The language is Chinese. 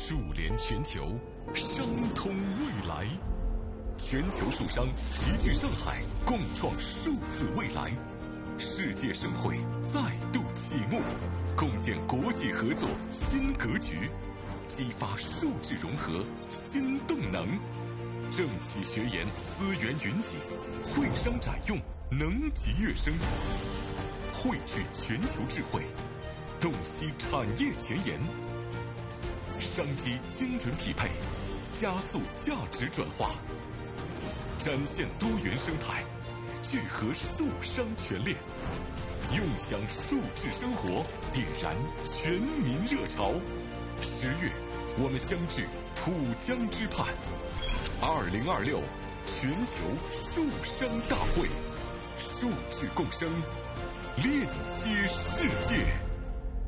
数联全球，商通未来。全球数商齐聚上海，共创数字未来。世界盛会再度启幕，共建国际合作新格局，激发数字融合新动能。政企学研资源云集，会商展用能级跃升，汇聚全球智慧，洞悉产业前沿，商机精准匹配，加速价值转化，展现多元生态，聚合数商全链，用享数字生活，点燃全民热潮。10月，我们相聚浦江之畔，2026全球数商大会，数字共生，链接世界。